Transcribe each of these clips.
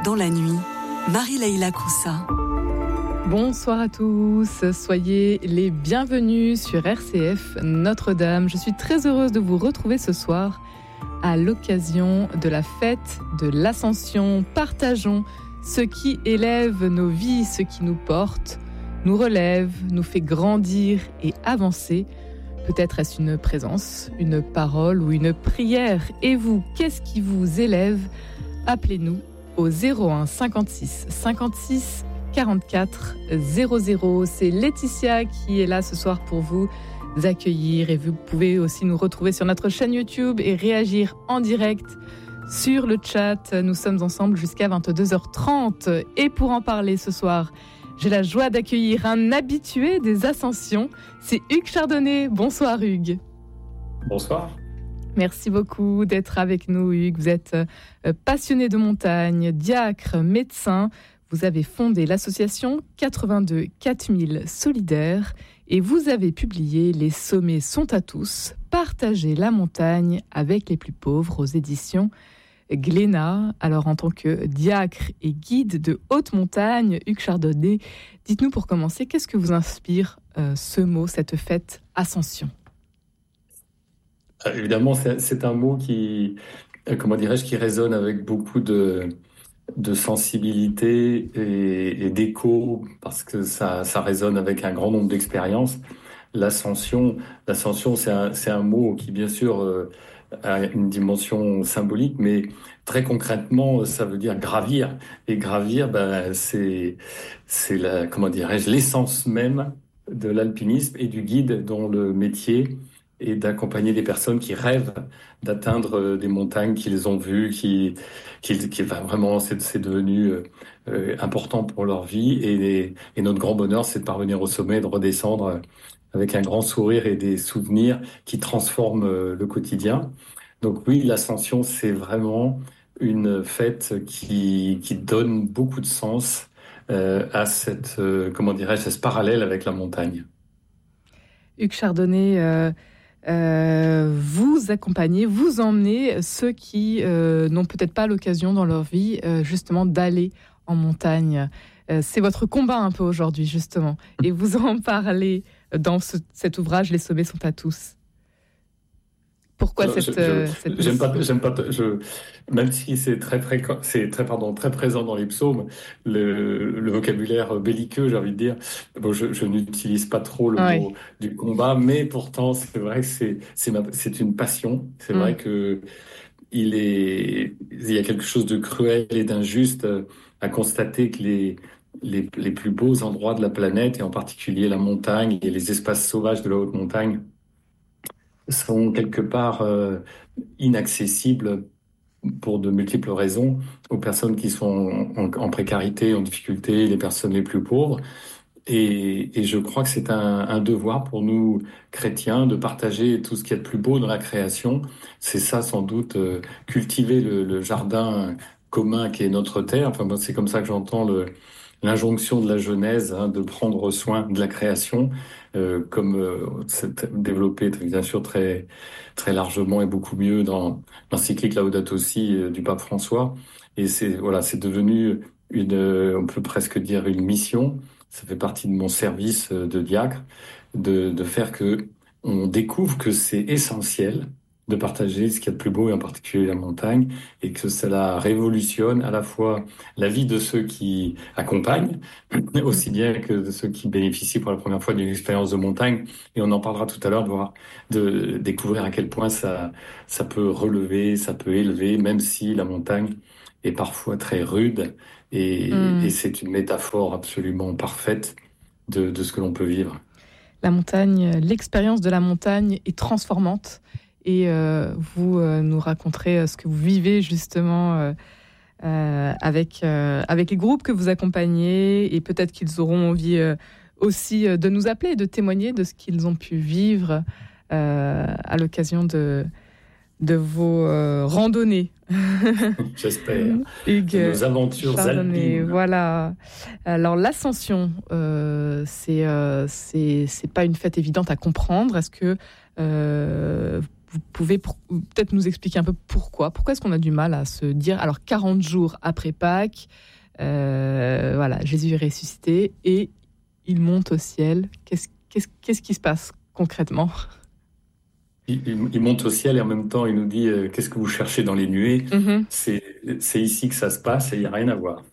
dans la nuit, Marie-Leila Coussa. Bonsoir à tous, soyez les bienvenus sur RCF Notre-Dame. Je suis très heureuse de vous retrouver ce soir à l'occasion de la fête de l'Ascension. Partageons ce qui élève nos vies, ce qui nous porte, nous relève, nous fait grandir et avancer. Peut-être est-ce une présence, une parole ou une prière. Et vous, qu'est-ce qui vous élève ? Appelez-nous au 01 56 56 44 00. C'est Laetitia qui est là ce soir pour vous accueillir. Et vous pouvez aussi nous retrouver sur notre chaîne YouTube et réagir en direct sur le chat. Nous sommes ensemble jusqu'à 22h30. Et pour en parler ce soir, j'ai la joie d'accueillir un habitué des Ascensions. C'est Hugues Chardonnay. Bonsoir Hugues. Bonsoir. Merci beaucoup d'être avec nous Hugues. Vous êtes passionné de montagne, diacre, médecin. Vous avez fondé l'association 82 4000 Solidaires et vous avez publié Les sommets sont à tous, partager la montagne avec les plus pauvres aux éditions Glénat. Alors en tant que diacre et guide de haute montagne, Hugues Chardonnay, dites-nous pour commencer, qu'est-ce que vous inspire ce mot, cette fête Ascension ? Évidemment, c'est un mot qui, qui résonne avec beaucoup de sensibilité et d'écho, parce que ça résonne avec un grand nombre d'expériences. L'ascension, c'est un mot qui, bien sûr, a une dimension symbolique, mais très concrètement, ça veut dire gravir. Et gravir, c'est l'essence même de l'alpinisme et du guide, dont le métier est d'accompagner des personnes qui rêvent d'atteindre des montagnes qu'ils ont vues, qui vraiment, c'est devenu important pour leur vie. Et notre grand bonheur, c'est de parvenir au sommet, de redescendre avec un grand sourire et des souvenirs qui transforment le quotidien. Donc oui, l'ascension, c'est vraiment une fête qui donne beaucoup de sens à ce parallèle avec la montagne. Hugues Chardonnay, vous accompagnez, vous emmenez ceux qui n'ont peut-être pas l'occasion dans leur vie justement d'aller en montagne. C'est votre combat un peu aujourd'hui justement, et vous en parlez dans cet ouvrage Les sommets sont à tous. Pourquoi j'aime pas, même si c'est très présent dans les psaumes, le vocabulaire belliqueux, j'ai envie de dire. Bon, je n'utilise pas trop le mot du combat, mais pourtant c'est vrai que c'est une passion. C'est vrai que il y a quelque chose de cruel et d'injuste à constater que les plus beaux endroits de la planète, et en particulier la montagne et les espaces sauvages de la haute montagne, sont quelque part inaccessibles pour de multiples raisons aux personnes qui sont en précarité, en difficulté, les personnes les plus pauvres. Et je crois que c'est un devoir pour nous, chrétiens, de partager tout ce qu'il y a de plus beau dans la création. C'est ça, sans doute, cultiver le jardin commun qui est notre terre. Enfin, moi, c'est comme ça que j'entends l'injonction de la Genèse, de prendre soin de la création, c'est développé bien sûr très, très largement et beaucoup mieux dans l'encyclique Laudato Si du pape François. Et c'est devenu on peut presque dire une mission. Ça fait partie de mon service de diacre, de faire que on découvre que c'est essentiel de partager ce qu'il y a de plus beau, et en particulier la montagne, et que cela révolutionne à la fois la vie de ceux qui accompagnent, aussi bien que de ceux qui bénéficient pour la première fois d'une expérience de montagne. Et on en parlera tout à l'heure, de découvrir à quel point ça peut relever, ça peut élever, même si la montagne est parfois très rude. Et c'est une métaphore absolument parfaite de ce que l'on peut vivre. La montagne, l'expérience de la montagne est transformante. Et vous nous raconterez ce que vous vivez justement avec les groupes que vous accompagnez. Et peut-être qu'ils auront envie aussi de nous appeler et de témoigner de ce qu'ils ont pu vivre à l'occasion de vos randonnées. J'espère. Hugues, nos aventures alpines. Voilà. Alors l'ascension, c'est pas une fête évidente à comprendre. Est-ce que vous pouvez peut-être nous expliquer un peu pourquoi est-ce qu'on a du mal à se dire, alors 40 jours après Pâques, voilà, Jésus est ressuscité et il monte au ciel. Qu'est-ce qui se passe concrètement ? Il monte au ciel et en même temps, il nous dit qu'est-ce que vous cherchez dans les nuées ? C'est ici que ça se passe et il n'y a rien à voir.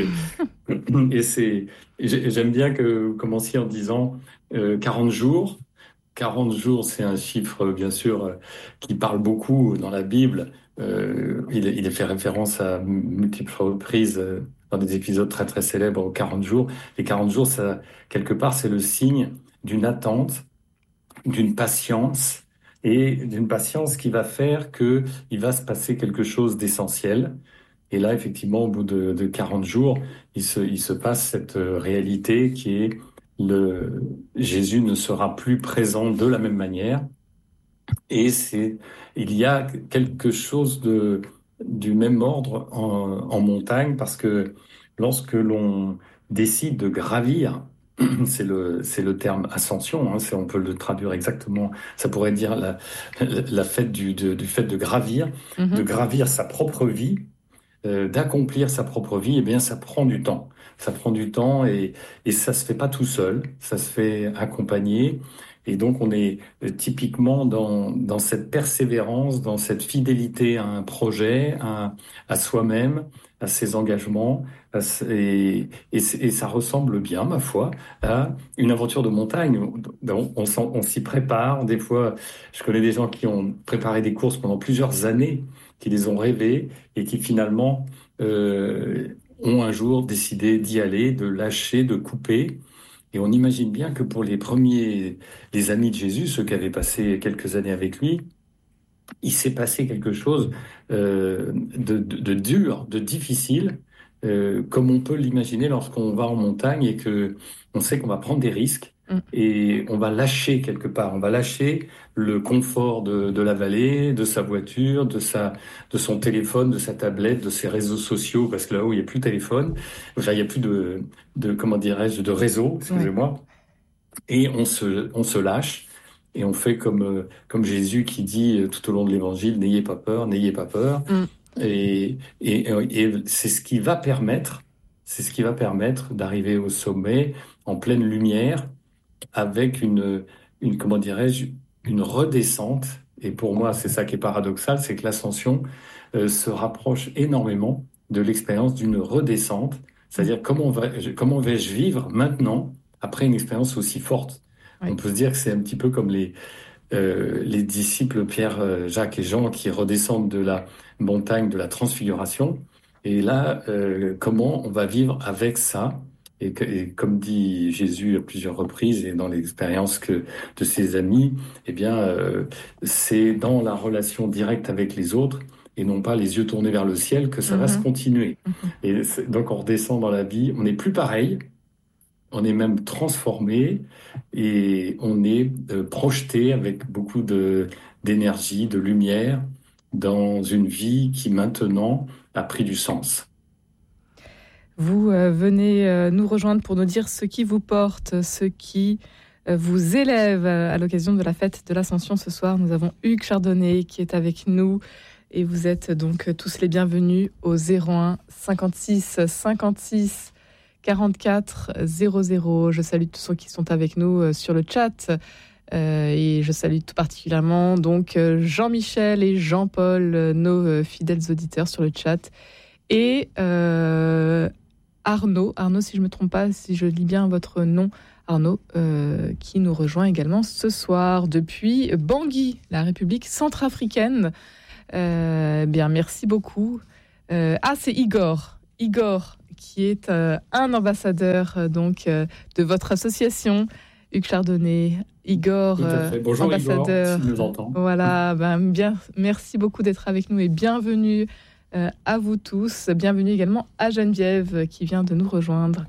J'aime bien que vous commenciez en disant 40 jours. 40 jours, c'est un chiffre, bien sûr, qui parle beaucoup dans la Bible. Il est fait référence à multiples reprises dans des épisodes très, très célèbres aux 40 jours. Les 40 jours, ça, quelque part, c'est le signe d'une attente, d'une patience, et d'une patience qui va faire qu'il va se passer quelque chose d'essentiel. Et là, effectivement, au bout de 40 jours, il se passe cette réalité qui est Jésus ne sera plus présent de la même manière. Et il y a quelque chose du même ordre en montagne, parce que lorsque l'on décide de gravir, c'est le terme ascension, hein, on peut le traduire exactement, ça pourrait dire la fête du fait de gravir, de gravir sa propre vie, d'accomplir sa propre vie, eh bien, ça prend du temps. Ça prend du temps et ça se fait pas tout seul, ça se fait accompagné. Et donc, on est typiquement dans cette persévérance, dans cette fidélité à un projet, à soi-même, à ses engagements. Et ça ressemble bien, ma foi, à une aventure de montagne. On s'y prépare. Des fois, je connais des gens qui ont préparé des courses pendant plusieurs années, qui les ont rêvées et qui finalement ont un jour décidé d'y aller, de lâcher, de couper. Et on imagine bien que pour les amis de Jésus, ceux qui avaient passé quelques années avec lui, il s'est passé quelque chose de dur, de difficile, comme on peut l'imaginer lorsqu'on va en montagne et que on sait qu'on va prendre des risques. Et on va lâcher quelque part, on va lâcher le confort de la vallée, de sa voiture, de son téléphone, de sa tablette, de ses réseaux sociaux, parce que là-haut, il n'y a plus de téléphone, enfin, il n'y a plus comment dirais-je, de réseau, excusez-moi. Ouais. Et on se lâche, et on fait comme Jésus qui dit tout au long de l'évangile, n'ayez pas peur, n'ayez pas peur. Et c'est ce qui va permettre d'arriver au sommet en pleine lumière, avec comment dirais-je, une redescente. Et pour moi, c'est ça qui est paradoxal, c'est que l'ascension se rapproche énormément de l'expérience d'une redescente. C'est-à-dire comment vais-je vivre maintenant après une expérience aussi forte. On peut se dire que c'est un petit peu comme les disciples Pierre, Jacques et Jean qui redescendent de la montagne de la transfiguration. Et là, comment on va vivre avec ça ? Et comme dit Jésus à plusieurs reprises et dans l'expérience de ses amis, eh bien, c'est dans la relation directe avec les autres et non pas les yeux tournés vers le ciel que ça va se continuer. Et donc on redescend dans la vie, on n'est plus pareil, on est même transformé et on est projeté avec beaucoup d'énergie, de lumière dans une vie qui maintenant a pris du sens. Vous venez nous rejoindre pour nous dire ce qui vous porte, ce qui vous élève à l'occasion de la fête de l'Ascension ce soir. Nous avons Hugues Chardonnay qui est avec nous et vous êtes donc tous les bienvenus au 01 56 56 44 00. Je salue tous ceux qui sont avec nous sur le chat et je salue tout particulièrement donc Jean-Michel et Jean-Paul, nos fidèles auditeurs sur le chat, et Arnaud, si je ne me trompe pas, si je lis bien votre nom, Arnaud, qui nous rejoint également ce soir depuis Bangui, la République centrafricaine. Bien, merci beaucoup. C'est Igor, qui est un ambassadeur donc de votre association, Hugues Chardonnay. Igor, bonjour ambassadeur. Igor, si nous entend. Voilà, bien, merci beaucoup d'être avec nous et bienvenue à vous tous. Bienvenue également à Geneviève qui vient de nous rejoindre.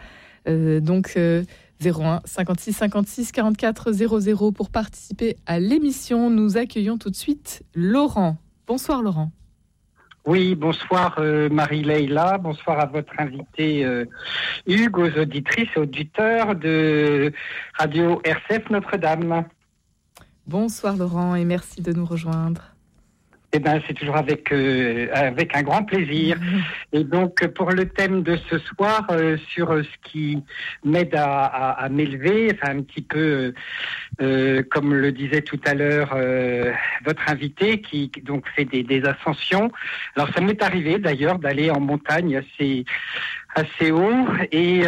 01 56 56 44 00 pour participer à l'émission. Nous accueillons tout de suite Laurent. Bonsoir Laurent. Oui, bonsoir Marie-Leila, bonsoir à votre invité Hugues, aux auditrices et auditeurs de Radio RCF Notre-Dame. Bonsoir Laurent et merci de nous rejoindre. Eh ben, c'est toujours avec un grand plaisir. Et donc, pour le thème de ce soir, sur ce qui m'aide à m'élever, enfin un petit peu, comme le disait tout à l'heure votre invité, qui donc fait des ascensions. Alors, ça m'est arrivé d'ailleurs d'aller en montagne assez haut et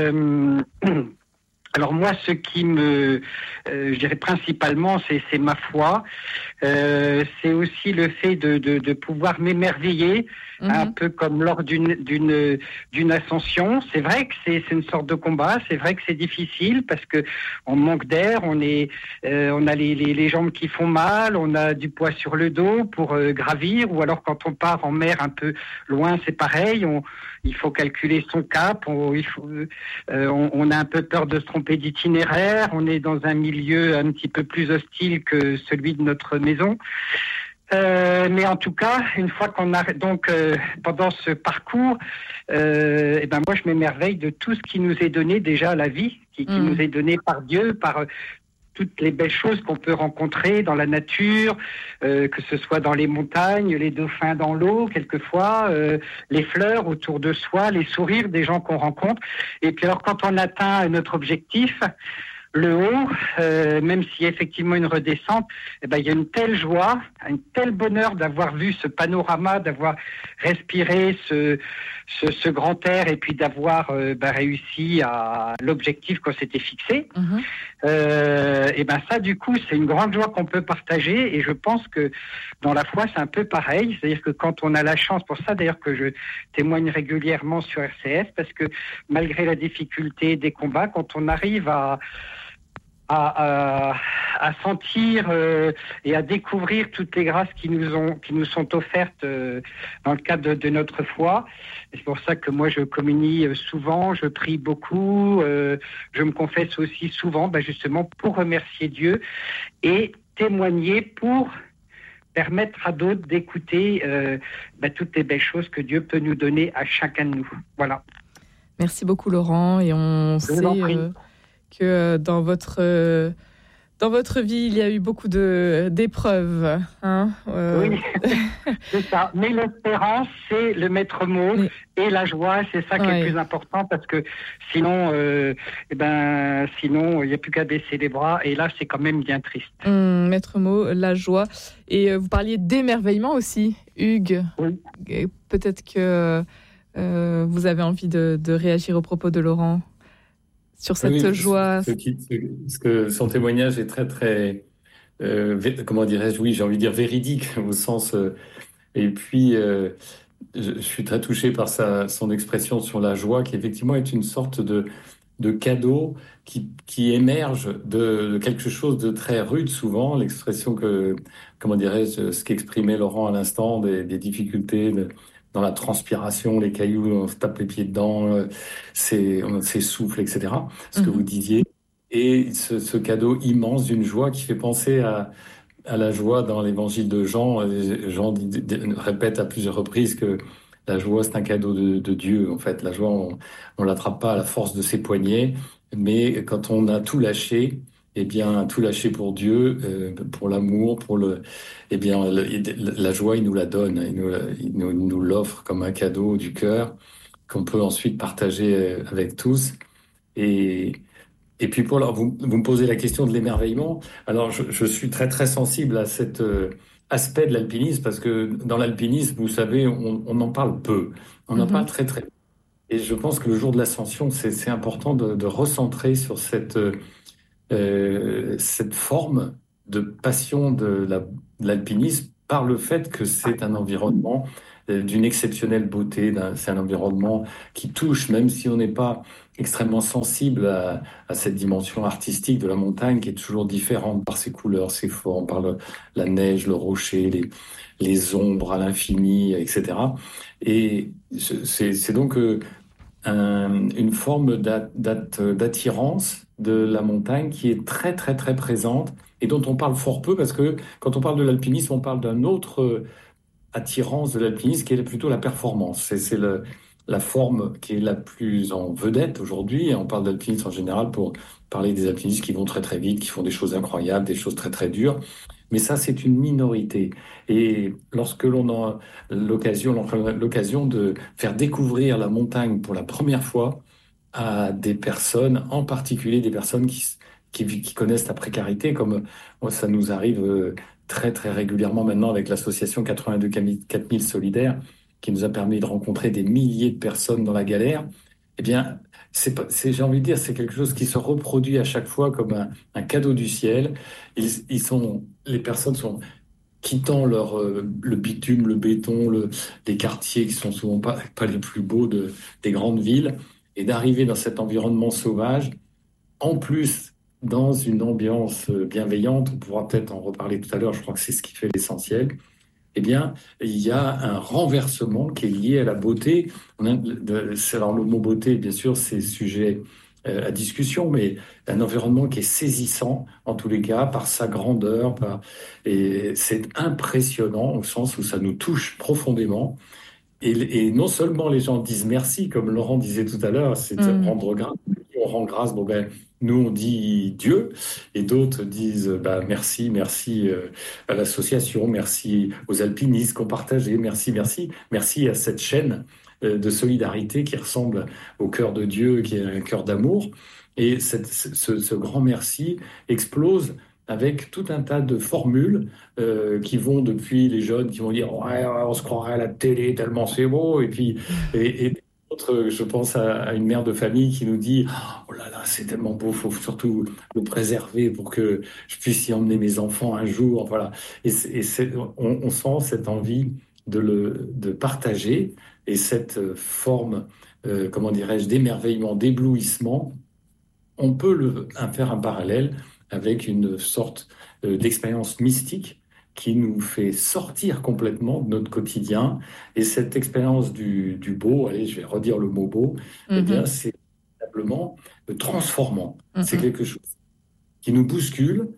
alors moi, ce qui je dirais principalement, c'est ma foi. C'est aussi le fait de pouvoir m'émerveiller, un peu comme lors d'une ascension. C'est vrai que c'est une sorte de combat. C'est vrai que c'est difficile parce que on manque d'air, on a les jambes qui font mal, on a du poids sur le dos pour gravir. Ou alors quand on part en mer un peu loin, c'est pareil. Il faut calculer son cap. On a un peu peur de se tromper d'itinéraire. On est dans un milieu un petit peu plus hostile que celui de notre maison. Mais en tout cas, une fois qu'on a donc pendant ce parcours, moi je m'émerveille de tout ce qui nous est donné déjà à la vie, qui nous est donné par Dieu, par toutes les belles choses qu'on peut rencontrer dans la nature, que ce soit dans les montagnes, les dauphins dans l'eau, quelquefois, les fleurs autour de soi, les sourires des gens qu'on rencontre. Et puis alors, quand on atteint notre objectif, le haut, même s'il y a effectivement une redescente, il y a une telle joie, un tel bonheur d'avoir vu ce panorama, d'avoir respiré ce grand air et puis d'avoir réussi à l'objectif qu'on s'était fixé. Ça, du coup, c'est une grande joie qu'on peut partager et je pense que dans la foi, c'est un peu pareil. C'est-à-dire que quand on a la chance, pour ça d'ailleurs que je témoigne régulièrement sur RCF, parce que malgré la difficulté des combats, quand on arrive à sentir et à découvrir toutes les grâces qui nous sont offertes dans le cadre de notre foi. Et c'est pour ça que moi je communie souvent, je prie beaucoup, je me confesse aussi souvent, justement pour remercier Dieu et témoigner pour permettre à d'autres d'écouter toutes les belles choses que Dieu peut nous donner à chacun de nous. Voilà. Merci beaucoup Laurent et on sait que dans votre vie, il y a eu beaucoup d'épreuves. Oui, c'est ça. Mais l'espérance, c'est le maître mot. Et la joie, c'est ça qui est le plus important parce que sinon, sinon, il n'y a plus qu'à baisser les bras. Et là, c'est quand même bien triste. Maître mot, la joie. Et vous parliez d'émerveillement aussi, Hugues. Oui. Et peut-être que vous avez envie de réagir au propos de Laurent. Sur cette joie. Son témoignage est très, très, comment dirais-je, j'ai envie de dire véridique au sens. Et puis, je suis très touché par son expression sur la joie, qui effectivement est une sorte de cadeau qui émerge de quelque chose de très rude souvent. L'expression ce qu'exprimait Laurent à l'instant, des difficultés dans la transpiration, les cailloux, on se tape les pieds dedans, on s'essouffle, etc. Ce que vous disiez. Et ce cadeau immense d'une joie qui fait penser à la joie dans l'évangile de Jean. Jean répète à plusieurs reprises que la joie, c'est un cadeau de Dieu. En fait, la joie, on l'attrape pas à la force de ses poignets, mais quand on a tout lâché, tout lâché pour Dieu, pour l'amour, la joie, il nous la donne, il nous l'offre comme un cadeau du cœur qu'on peut ensuite partager avec tous. Et puis, vous me posez la question de l'émerveillement. Alors, je suis très, très sensible à cet aspect de l'alpinisme parce que dans l'alpinisme, vous savez, on en parle peu. On en parle très, très peu. Et je pense que le jour de l'ascension, c'est important de recentrer sur cette forme de passion de l'alpinisme par le fait que c'est un environnement d'une exceptionnelle beauté. C'est un environnement qui touche, même si on n'est pas extrêmement sensible à cette dimension artistique de la montagne qui est toujours différente par ses couleurs, ses formes, par la neige, le rocher, les ombres à l'infini, etc. Et c'est donc une forme d'attirance de la montagne qui est très, très, très présente et dont on parle fort peu parce que quand on parle de l'alpinisme, on parle d'un autre attirance de l'alpinisme qui est plutôt la performance. la forme qui est la plus en vedette aujourd'hui. On parle d'alpinistes en général pour parler des alpinistes qui vont très très vite, qui font des choses incroyables, des choses très très dures. Mais ça, c'est une minorité. Et lorsque l'on a l'occasion de faire découvrir la montagne pour la première fois à des personnes, en particulier des personnes qui connaissent la précarité, comme ça nous arrive très très régulièrement maintenant avec l'association 82 4000 Solidaires, qui nous a permis de rencontrer des milliers de personnes dans la galère, eh bien, j'ai envie de dire, c'est quelque chose qui se reproduit à chaque fois comme un cadeau du ciel. Les personnes sont quittant le bitume, le béton, les quartiers qui sont souvent pas les plus beaux des grandes villes, et d'arriver dans cet environnement sauvage, en plus dans une ambiance bienveillante, on pourra peut-être en reparler tout à l'heure, je crois que c'est ce qui fait l'essentiel. Eh bien, il y a un renversement qui est lié à la beauté. Alors, le mot beauté, bien sûr, c'est sujet à discussion, mais un environnement qui est saisissant, en tous les cas, par sa grandeur. Et c'est impressionnant au sens où ça nous touche profondément. Et non seulement les gens disent merci, comme Laurent disait tout à l'heure, c'est rendre grâce. On rend grâce, nous on dit Dieu, et d'autres disent merci à l'association, merci aux alpinistes qui ont partagé, merci à cette chaîne de solidarité qui ressemble au cœur de Dieu, qui est un cœur d'amour. Et ce grand merci explose avec tout un tas de formules qui vont depuis les jeunes qui vont dire on se croirait à la télé tellement c'est beau, et puis et d'autres, je pense à une mère de famille qui nous dit oh là là c'est tellement beau, faut surtout le préserver pour que je puisse y emmener mes enfants un jour, voilà. Et on sent cette envie de partager, et cette forme comment dirais-je d'émerveillement, d'éblouissement. On peut faire un parallèle avec une sorte d'expérience mystique qui nous fait sortir complètement de notre quotidien. Et cette expérience du beau, allez, je vais redire le mot beau, eh bien, c'est véritablement transformant. C'est quelque chose qui nous bouscule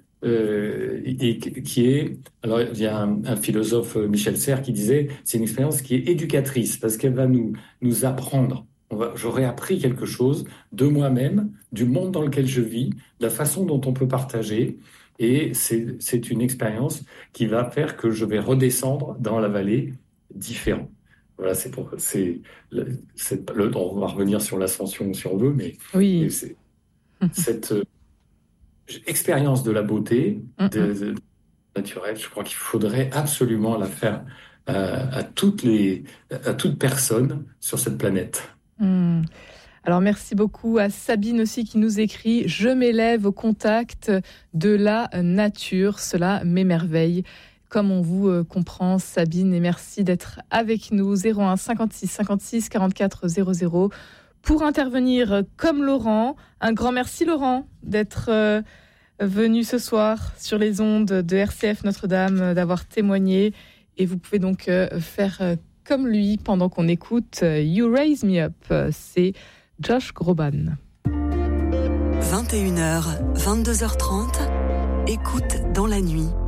et qui est... Alors, il y a un philosophe, Michel Serres, qui disait c'est une expérience qui est éducatrice parce qu'elle va nous apprendre. J'aurais appris quelque chose de moi-même, du monde dans lequel je vis, de la façon dont on peut partager. Et c'est une expérience qui va faire que je vais redescendre dans la vallée différent. Voilà, on va revenir sur l'ascension si on veut, mais oui. C'est cette expérience de la beauté naturelle, je crois qu'il faudrait absolument la faire à toute personne sur cette planète. Alors merci beaucoup à Sabine aussi qui nous écrit « Je m'élève au contact de la nature, cela m'émerveille ». Comme on vous comprend, Sabine, et merci d'être avec nous. 01 56 56 44 00 pour intervenir comme Laurent. Un grand merci Laurent d'être venu ce soir sur les ondes de RCF Notre-Dame, d'avoir témoigné. Et vous pouvez donc faire comme lui pendant qu'on écoute You Raise Me Up. C'est Josh Groban. 21h, 22h30, écoute dans la nuit.